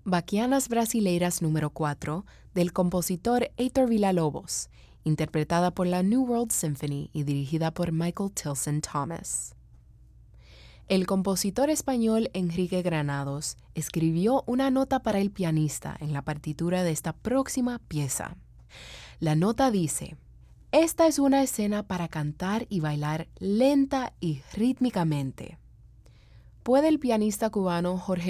Baquianas Brasileiras número 4 del compositor Heitor Villa-Lobos, interpretada por la New World Symphony y dirigida por Michael Tilson Thomas. El compositor español Enrique Granados escribió una nota para el pianista en la partitura de esta próxima pieza. La nota dice: "Esta es una escena para cantar y bailar lenta y rítmicamente". ¿Puede el pianista cubano Jorge